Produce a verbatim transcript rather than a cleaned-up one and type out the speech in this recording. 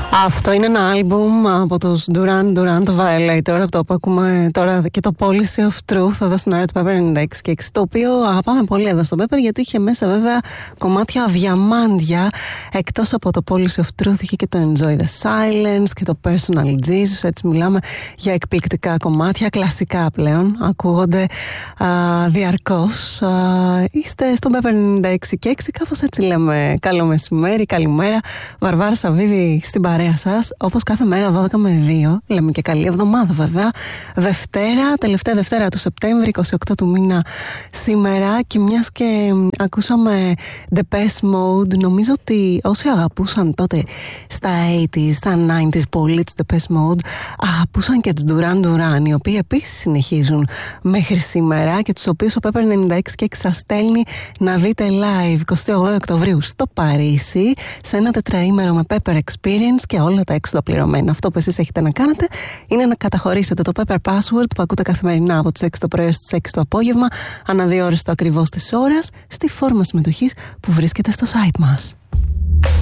Αυτό είναι ένα άλμπουμ από τους Duran Duran, το Violator, από το που ακούμε τώρα και το Policy of Truth εδώ στην ώρα του Pepper ενενήντα έξι και έξι, το οποίο αγαπάμε πολύ εδώ στο Pepper, γιατί είχε μέσα βέβαια κομμάτια διαμάντια. Εκτός από το Policy of Truth είχε και το Enjoy the Silence και το Personal Jesus. Έτσι μιλάμε για εκπληκτικά κομμάτια, κλασικά πλέον, ακούγονται α, διαρκώς. Α, είστε στο Pepper ενενήντα έξι και έξι, κάπως έτσι λέμε καλό μεσημέρι, καλημέρα. Βαρβάρα Σαββίδη στην παρέα σας, όπως κάθε μέρα δώδεκα με δύο. Λέμε και καλή εβδομάδα βέβαια. Δευτέρα, τελευταία Δευτέρα του Σεπτέμβρη, είκοσι οκτώ του μήνα σήμερα. Και μιας και ακούσαμε Depeche Mode, νομίζω ότι όσοι αγαπούσαν τότε στα ογδόντα, στα ενενήντα πολύ τους Depeche Mode, αγαπούσαν και τους Duran Duran, οι οποίοι επίσης συνεχίζουν μέχρι σήμερα και τους οποίους ο Pepper ενενήντα έξι και έξι σας στέλνει να δείτε live εικοστή όγδοη Οκτωβρίου στο Παρίσι, σε ένα τετραήμερο με Pepper Experience και όλα τα έξοδα πληρωμένα. Αυτό που εσείς έχετε να κάνετε είναι να καταχωρήσετε το Pepper Password που ακούτε καθημερινά από τις έξι το πρωί στις έξι το απόγευμα, ανά δύο ώρες το ακριβώς της ώρας, στη φόρμα συμμετοχής που βρίσκεται στο site μας.